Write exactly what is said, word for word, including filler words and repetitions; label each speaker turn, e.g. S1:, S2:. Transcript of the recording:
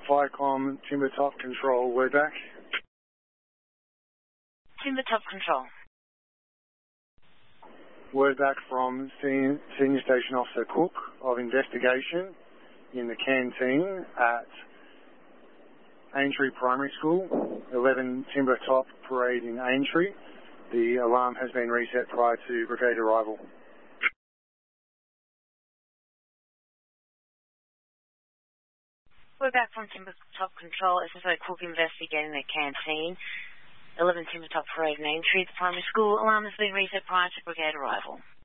S1: Flycom Timber Top Control, we're back.
S2: Timber Top Control.
S1: Word back from Senior, Senior Station Officer Cook of investigation in the canteen at Aintree Primary School, eleven Timber Top Parade in Aintree. The alarm has been reset prior to brigade arrival.
S2: We're back from Timber Top Control. S S O Cook investigating the canteen. eleven Timber Top Parade in Aintree, the primary school. Alarm has been reset prior to brigade arrival.